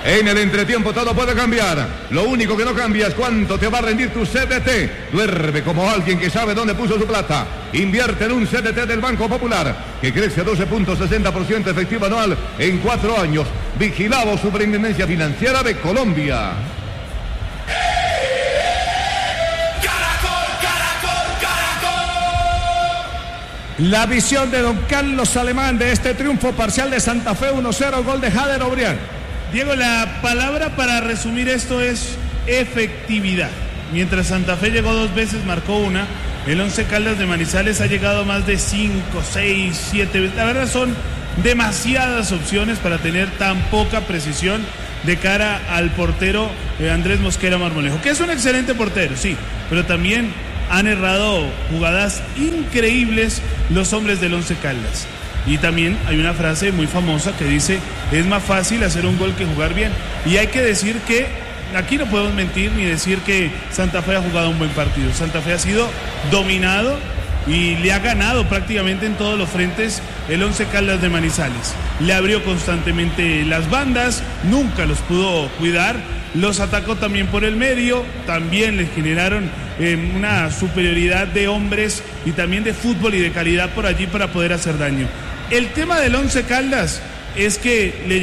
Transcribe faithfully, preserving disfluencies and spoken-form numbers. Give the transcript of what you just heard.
En el entretiempo todo puede cambiar. Lo único que no cambia es cuánto te va a rendir tu C D T. Duerme como alguien que sabe dónde puso su plata. Invierte en un C D T del Banco Popular, que crece doce punto sesenta por ciento efectivo anual en cuatro años. Vigilado Superintendencia Financiera de Colombia. La visión de don Carlos Alemán de este triunfo parcial de Santa Fe uno cero, gol de Jader Obrián. Diego, la palabra para resumir esto es efectividad. Mientras Santa Fe llegó dos veces, marcó una. El Once Caldas de Manizales ha llegado más de cinco, seis, siete veces. La verdad son demasiadas opciones para tener tan poca precisión de cara al portero eh, Andrés Mosquera Marmolejo, que es un excelente portero, sí, pero también han errado jugadas increíbles los hombres del Once Caldas. Y también hay una frase muy famosa que dice: es más fácil hacer un gol que jugar bien. Y hay que decir que aquí no podemos mentir ni decir que Santa Fe ha jugado un buen partido. Santa Fe ha sido dominado y le ha ganado prácticamente en todos los frentes el Once Caldas de Manizales. Le abrió constantemente las bandas, nunca los pudo cuidar, los atacó también por el medio, también les generaron eh, una superioridad de hombres y también de fútbol y de calidad por allí para poder hacer daño. El tema del Once Caldas es que le